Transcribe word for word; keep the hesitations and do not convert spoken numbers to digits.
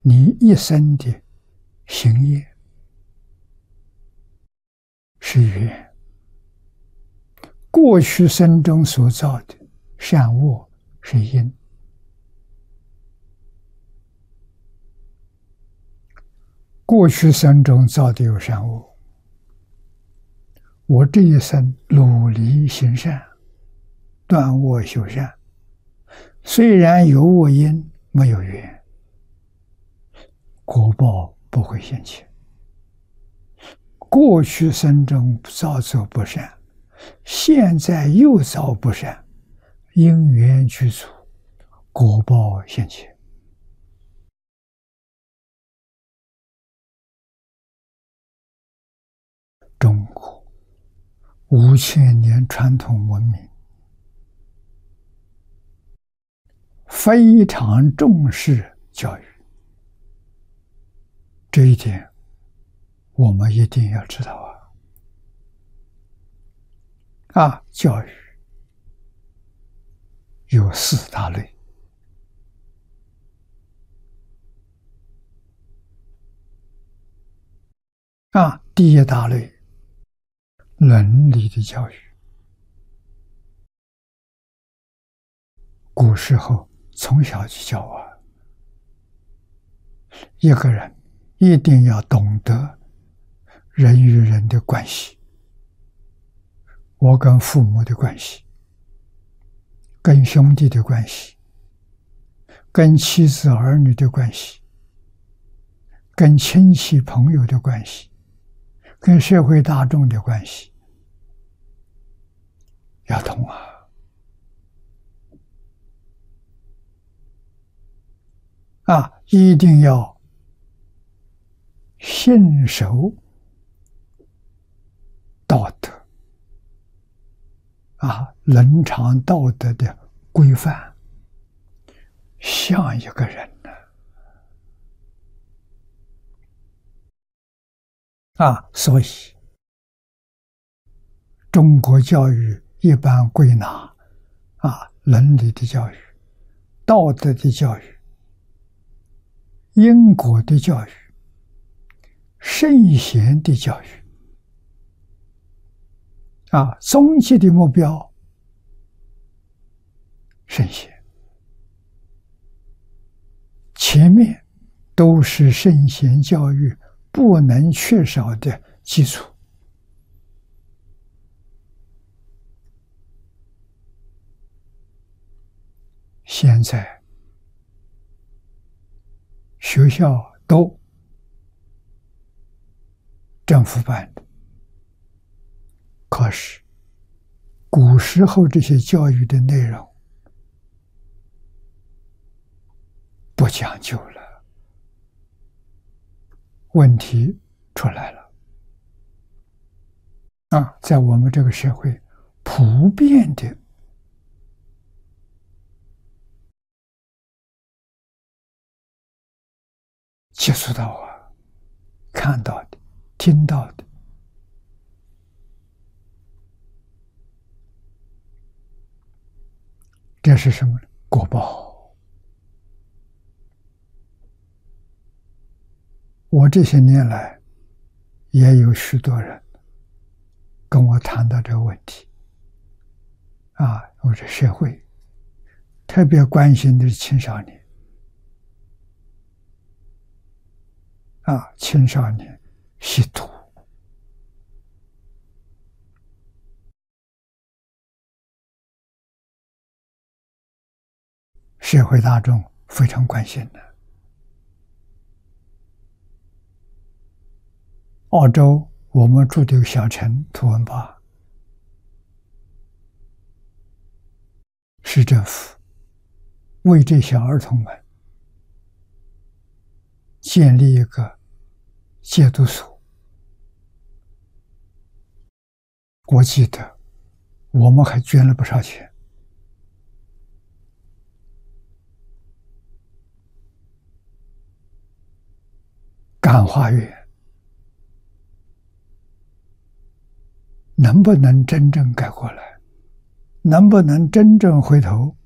你一生的行业是缘，过去生中所造的善恶是因。过去生中造的有善恶，我这一生努力行善，断恶修善，虽然有恶因，没有缘，果报不会现前。过去生中造作不善，现在又造不善，因缘具足，果报现前。中国五千年传统文明非常重视教育，这一点我们一定要知道啊！啊，教育有四大类。啊，第一大类，伦理的教育。古时候从小就教啊，一个人一定要懂得人与人的关系，我跟父母的关系，跟兄弟的关系，跟妻子儿女的关系，跟亲戚朋友的关系，跟社会大众的关系，要懂啊！啊，一定要信守道德啊，伦常道德的规范，像一个人呢啊，所以中国教育一般归纳啊，伦理的教育、道德的教育、因果的教育、圣贤的教育啊，终极的目标圣贤，前面都是圣贤教育不能缺少的基础。现在学校都政府办的，可是古时候这些教育的内容不讲究了，问题出来了啊！在我们这个社会普遍的接触到啊，看到的、听到的，这是什么呢？果报。我这些年来也有许多人跟我谈到这个问题啊，我这社会特别关心的是青少年啊，青少年吸毒，社会大众非常关心的。澳洲我们住的小城图文巴，市政府为这些儿童们建立一个戒毒所。我记得我们还捐了不少钱。感化院能不能真正改过来？能不能真正回头